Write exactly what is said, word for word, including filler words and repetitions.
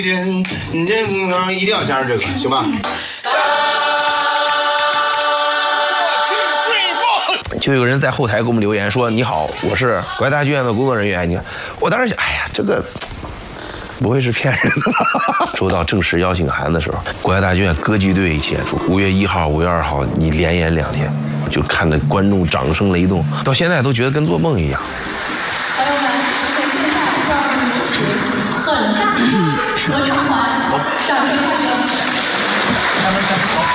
一定要加上这个，行吧？就有人在后台给我们留言说：“你好，我是国家大剧院的工作人员。”你看，我当时想，哎呀，这个不会是骗人的吧？收到正式邀请函的时候，国家大剧院歌剧队演出，五月一号、五月二号，你连演两天，就看着观众掌声雷动，到现在都觉得跟做梦一样。 朋友们，这个现在让我们有请很大的合唱团，掌声欢迎。